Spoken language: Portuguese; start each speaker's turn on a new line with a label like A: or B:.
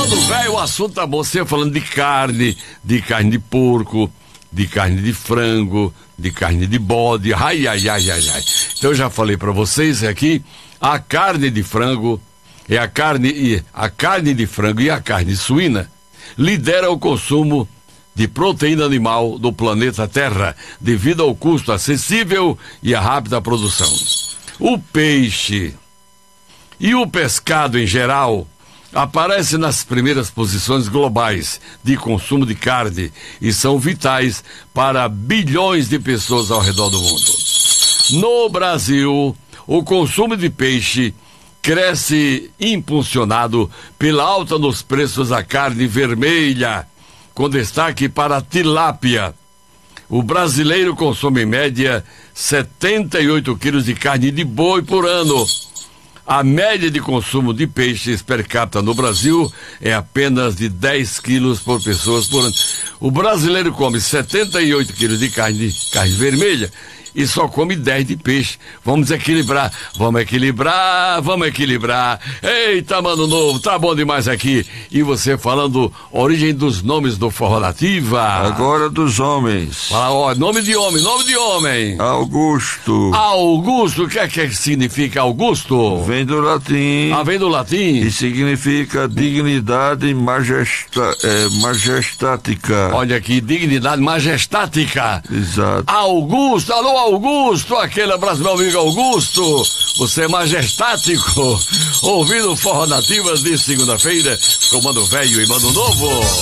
A: Mano, velho, o assunto tá bom. Você falando de carne de porco, de carne de frango, de carne de bode. Ai. Então eu já falei pra vocês aqui, a carne de frango a carne de frango e a carne suína lidera o consumo de proteína animal do planeta Terra, devido ao custo acessível e à rápida produção. O peixe e o pescado em geral aparecem nas primeiras posições globais de consumo de carne e são vitais para bilhões de pessoas ao redor do mundo. No Brasil, o consumo de peixe cresce impulsionado pela alta nos preços da carne vermelha, com destaque para a tilápia. O brasileiro consome em média 78 quilos de carne de boi por ano. A média de consumo de peixes per capita no Brasil é apenas de 10 quilos por pessoa por ano. O brasileiro come 78 quilos de carne vermelha e só come 10 de peixe. Vamos equilibrar. Eita, mano novo, tá bom demais aqui. E você falando origem dos nomes do Forró Nativa.
B: Agora dos homens.
A: Fala, ó, nome de homem.
B: Augusto.
A: Augusto, o que é que significa Augusto?
B: Vem do latim.
A: Vem do latim.
B: E significa dignidade majestática.
A: Olha aqui, dignidade majestática.
B: Exato.
A: Augusto, alô Augusto, aquele abraço meu amigo Augusto. Você é majestático. Ouvindo Forró Nativas de segunda-feira, com Mano Velho e Mano Novo.